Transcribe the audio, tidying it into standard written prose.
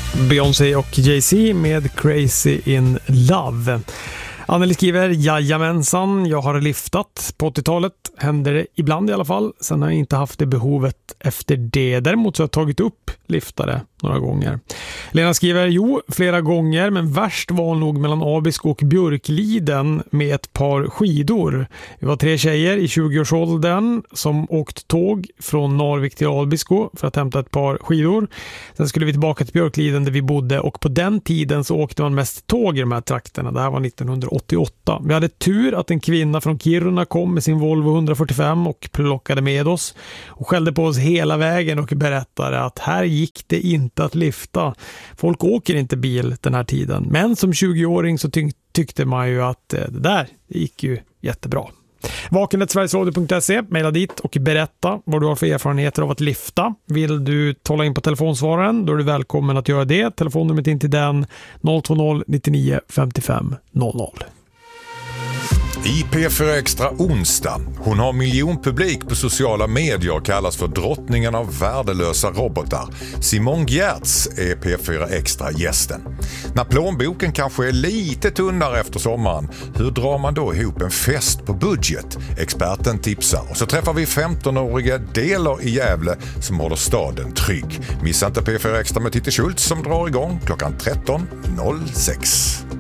Beyoncé och Jay-Z med Crazy in Love. Anneli skriver, jajamensan, jag har liftat. På 80-talet händer det ibland i alla fall. Sen har jag inte haft det behovet efter det. Däremot så har jag tagit upp liftare några gånger. Lena skriver, jo, flera gånger, men värst var nog mellan Abisko och Björkliden med ett par skidor. Vi var 3 tjejer i 20-årsåldern som åkt tåg från Narvik till Abisko för att hämta ett par skidor. Sen skulle vi tillbaka till Björkliden där vi bodde, och på den tiden så åkte man mest tåg i de här trakterna. Det här var 1988. Vi hade tur att en kvinna från Kiruna kom med sin Volvo 145 och plockade med oss och skällde på oss hela vägen och berättade att här gick det inte att lyfta. Folk åker inte bil den här tiden. Men som 20-åring så tyckte man ju att det där gick ju jättebra. Vakenet.sverigesradio.se, mejla dit och berätta vad du har för erfarenheter av att lyfta. Vill du tala in på telefonsvararen, då är du välkommen att göra det. Telefonnumret in till den 020 99 55 00. I P4 Extra onsdag. Hon har miljonpublik på sociala medier och kallas för drottningen av värdelösa robotar. Simon Giertz är P4 Extra gästen. När plånboken kanske är lite tunnare efter sommaren, hur drar man då ihop en fest på budget? Experten tipsar. Och så träffar vi 15-åriga Delar i Gävle som håller staden trygg. Missa inte P4 Extra med Titti Schultz som drar igång klockan 13.06.